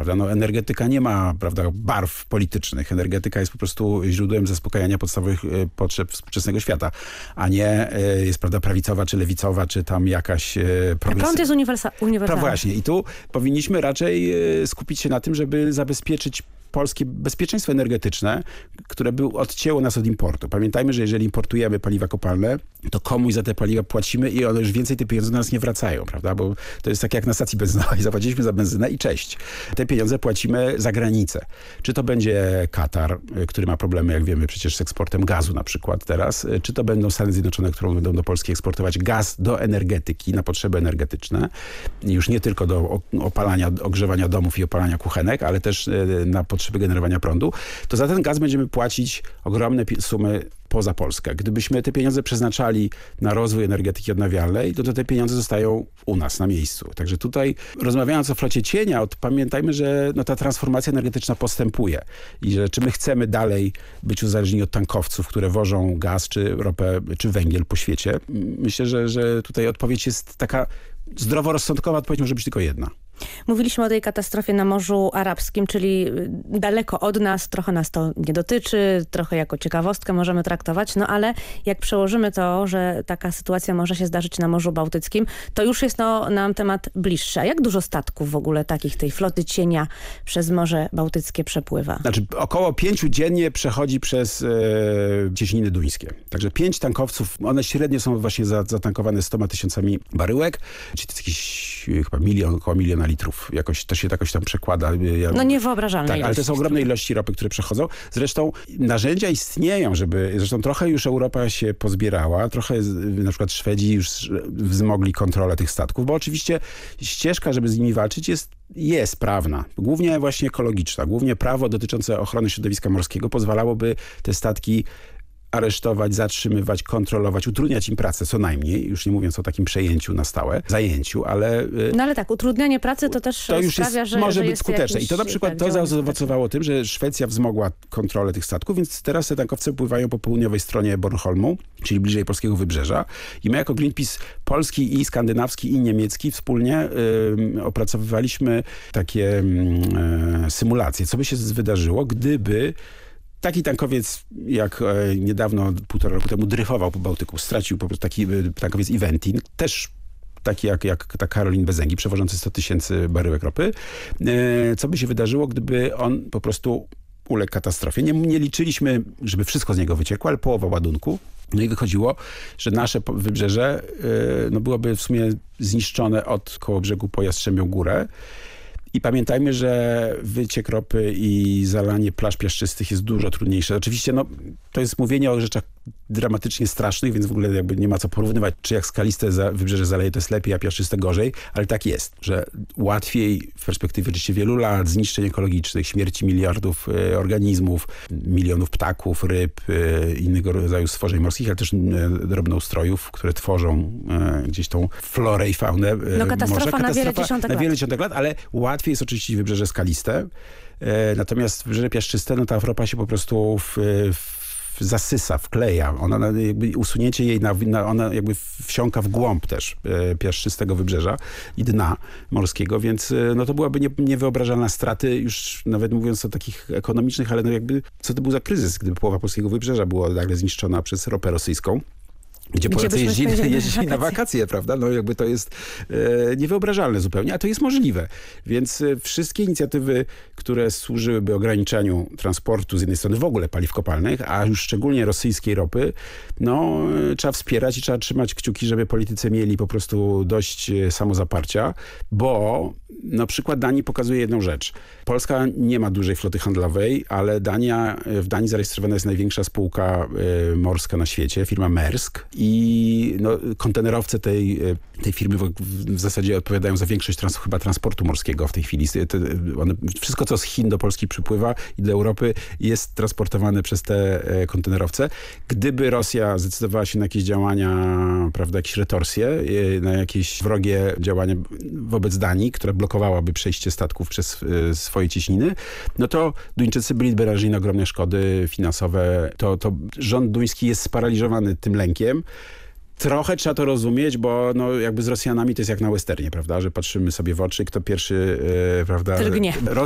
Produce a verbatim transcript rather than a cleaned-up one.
prawda? No, energetyka nie ma, prawda, barw politycznych. Energetyka jest po prostu źródłem zaspokajania podstawowych y, potrzeb współczesnego świata, a nie y, jest, prawda, prawicowa, czy lewicowa, czy tam jakaś y, A prąd jest uniwersa- uniwersalny. No właśnie. I tu powinniśmy raczej y, skupić się na tym, żeby zabezpieczyć polskie bezpieczeństwo energetyczne, które by odcięło nas od importu. Pamiętajmy, że jeżeli importujemy paliwa kopalne, to komuś za te paliwa płacimy i one już więcej te pieniądze do nas nie wracają, prawda? Bo to jest tak jak na stacji benzynowej. Zapłaciliśmy za benzynę i cześć. Te pieniądze płacimy za granicę. Czy to będzie Katar, który ma problemy, jak wiemy, przecież z eksportem gazu na przykład teraz, czy to będą Stany Zjednoczone, które będą do Polski eksportować gaz do energetyki, na potrzeby energetyczne. Już nie tylko do opalania, ogrzewania domów i opalania kuchenek, ale też na potrzeby generowania prądu, to za ten gaz będziemy płacić ogromne sumy poza Polskę. Gdybyśmy te pieniądze przeznaczali na rozwój energetyki odnawialnej, to, to te pieniądze zostają u nas na miejscu. Także tutaj rozmawiając o flocie cienia, to pamiętajmy, że no, ta transformacja energetyczna postępuje i że czy my chcemy dalej być uzależnieni od tankowców, które wożą gaz, czy ropę, czy węgiel po świecie. Myślę, że, że tutaj odpowiedź jest taka zdroworozsądkowa, odpowiedź może być tylko jedna. Mówiliśmy o tej katastrofie na Morzu Arabskim, czyli daleko od nas, trochę nas to nie dotyczy, trochę jako ciekawostkę możemy traktować, no ale jak przełożymy to, że taka sytuacja może się zdarzyć na Morzu Bałtyckim, to już jest no, nam temat bliższy. A jak dużo statków w ogóle takich, tej floty cienia przez Morze Bałtyckie przepływa? Znaczy około pięciu dziennie przechodzi przez e, cieśniny duńskie. Także pięć tankowców, one średnio są właśnie zatankowane stoma tysiącami baryłek, czyli to jest jakiś chyba milion, około miliona litrów. Jakoś, to się jakoś tam przekłada. Ja, no niewyobrażalne Tak, ale to są ogromne ilości ropy, które przechodzą. Zresztą narzędzia istnieją, żeby... Zresztą trochę już Europa się pozbierała. Trochę na przykład Szwedzi już wzmogli kontrolę tych statków, bo oczywiście ścieżka, żeby z nimi walczyć jest jest prawna. Głównie właśnie ekologiczna. Głównie prawo dotyczące ochrony środowiska morskiego pozwalałoby te statki aresztować, zatrzymywać, kontrolować, utrudniać im pracę, co najmniej, już nie mówiąc o takim przejęciu na stałe, zajęciu, ale... No ale tak, utrudnianie pracy to też to już sprawia, jest, że może że być jest skuteczne. jakiś, I to na przykład tak, to działanie zaowocowało tym, że Szwecja wzmogła kontrolę tych statków, więc teraz te tankowce pływają po południowej stronie Bornholmu, czyli bliżej polskiego wybrzeża. I my jako Greenpeace polski i skandynawski i niemiecki wspólnie y, opracowywaliśmy takie y, symulacje, co by się wydarzyło, gdyby taki tankowiec, jak e, niedawno, półtora roku temu, dryfował po Bałtyku, stracił po prostu taki e, tankowiec Eventin, też taki jak, jak ta Karolin Bezengi, przewożący sto tysięcy baryłek ropy. E, co by się wydarzyło, gdyby on po prostu uległ katastrofie? Nie, nie liczyliśmy, żeby wszystko z niego wyciekło, ale połowa ładunku. No i wychodziło, że nasze wybrzeże e, no byłoby w sumie zniszczone od koło brzegu po Jastrzębią Górę. I pamiętajmy, że wyciek ropy i zalanie plaż piaszczystych jest dużo trudniejsze. Oczywiście no, to jest mówienie o rzeczach dramatycznie strasznych, więc w ogóle jakby nie ma co porównywać, czy jak skaliste za, wybrzeże zaleje to jest lepiej, a piaszczyste gorzej, ale tak jest, że łatwiej w perspektywie oczywiście wielu lat zniszczeń ekologicznych, śmierci miliardów e, organizmów, milionów ptaków, ryb, e, innego rodzaju stworzeń morskich, ale też e, drobnoustrojów, które tworzą e, gdzieś tą florę i faunę e, No katastrofa, morza. na wiele dziesiątek na wiele lat. dziesiątek lat, ale łatwiej jest oczywiście wybrzeże skaliste, e, natomiast wybrzeże piaszczyste, no ta ropa się po prostu w, w zasysa, wkleja. Ona jakby usunięcie jej, na, na, ona jakby wsiąka w głąb też e, piaszczystego wybrzeża i dna morskiego, więc e, no to byłaby nie, niewyobrażalna straty, już nawet mówiąc o takich ekonomicznych, ale no jakby co to był za kryzys, gdyby połowa polskiego wybrzeża była nagle zniszczona przez ropę rosyjską. Gdzie Polacy jeździli, jeździli na wakacje, prawda? No jakby to jest e, niewyobrażalne zupełnie, a to jest możliwe. Więc e, wszystkie inicjatywy, które służyłyby ograniczaniu transportu z jednej strony w ogóle paliw kopalnych, a już szczególnie rosyjskiej ropy, no e, trzeba wspierać i trzeba trzymać kciuki, żeby politycy mieli po prostu dość e, samozaparcia, bo no, przykład Danii pokazuje jedną rzecz. Polska nie ma dużej floty handlowej, ale Dania, w Danii zarejestrowana jest największa spółka e, morska na świecie, firma Maersk. I no, kontenerowce tej, tej firmy w, w zasadzie odpowiadają za większość trans, chyba transportu morskiego w tej chwili. Te, one, wszystko, co z Chin do Polski przypływa i do Europy, jest transportowane przez te e, kontenerowce. Gdyby Rosja zdecydowała się na jakieś działania, prawda, jakieś retorsje, e, na jakieś wrogie działania wobec Danii, która blokowałaby przejście statków przez e, swoje cieśniny, no to Duńczycy byliby narażeni na ogromne szkody finansowe. To, to rząd duński jest sparaliżowany tym lękiem. Trochę trzeba to rozumieć, bo no, jakby z Rosjanami to jest jak na westernie, prawda, że patrzymy sobie w oczy, kto pierwszy, e, prawda, drgnie.